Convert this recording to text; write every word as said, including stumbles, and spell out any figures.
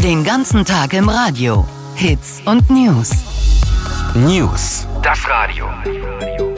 Den ganzen Tag im Radio. Hits und News. News. Das Radio.